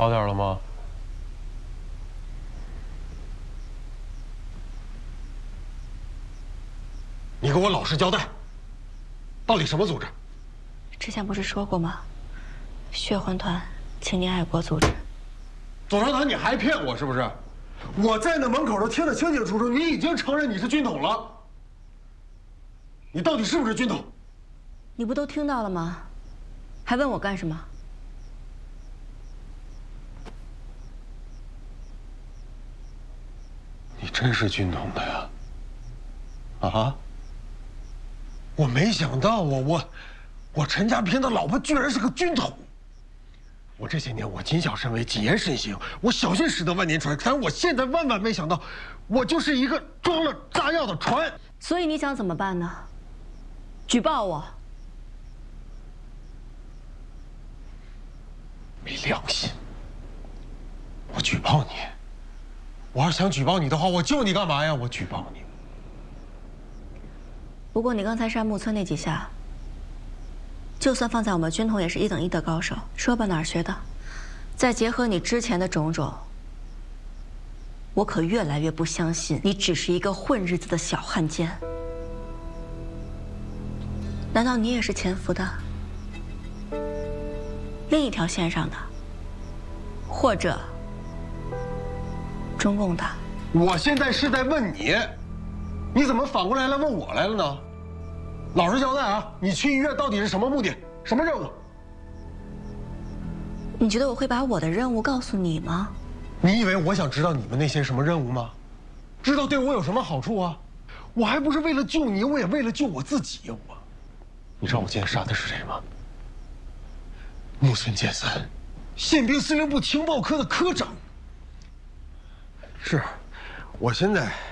好点了吗？ 你给我老实交代，到底什么组织？ 之前不是说过吗？血魂团青年爱国组织。 左传团，你还骗我是不是？我在那门口都听得清清楚楚，你已经承认你是军统了。你到底是不是军统？ 你不都听到了吗？还问我干什么？ 你真是军统的呀？啊！我没想到我陈家平的老婆居然是个军统。我这些年我谨小慎微，谨言慎行，我小心驶得万年船。但是我现在万万没想到，我就是一个装了炸药的船。 所以你想怎么办呢？举报我？ 没良心！我举报你？我要是想举报你的话，我救你干嘛呀？我举报你。 不过你刚才杀木村那几下，就算放在我们军统也是1等1的高手。说吧，哪儿学的？再结合你之前的种种，我可越来越不相信你只是一个混日子的小汉奸。难道你也是潜伏的另一条线上的，或者中共的？ 我现在是在问你，你怎么反过来问我来了呢？老实交代啊！你去医院到底是什么目的？什么任务？ 你觉得我会把我的任务告诉你吗？ 你以为我想知道你们那些什么任务吗？知道对我有什么好处啊？我还不是为了救你，我也为了救我自己呀！你知道我今天杀的是谁吗？木村健三，宪兵司令部情报科的科长。是，我现在